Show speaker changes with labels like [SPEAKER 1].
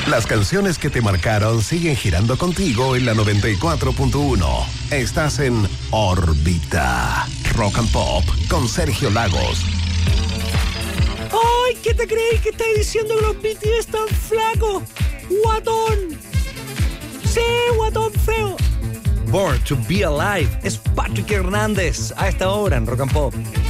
[SPEAKER 1] Las canciones que te marcaron siguen girando contigo en la 94.1. Estás en órbita. Rock and Pop con Sergio Lagos.
[SPEAKER 2] ¡Ay! ¿Qué te creéis que estáis diciendo que los BTS están flacos? ¡Guatón! ¡Sí, guatón feo!
[SPEAKER 3] Born to be Alive es Patrick Hernández a esta hora en Rock and Pop.